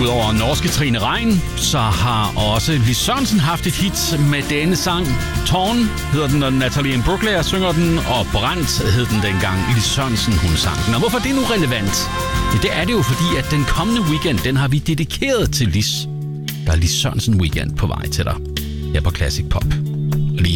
Udover norske Trine Rein, så har også Lis Sørensen haft et hit med denne sang. Tårn hedder den, når Natalie Imbruglia synger den, og Brændt hed den dengang Lis Sørensen hun sang den. Og hvorfor det er nu relevant? Ja, det er det jo, fordi at den kommende weekend, den har vi dedikeret til Lis. Der er Lis Sørensen weekend på vej til dig her på Classic Pop.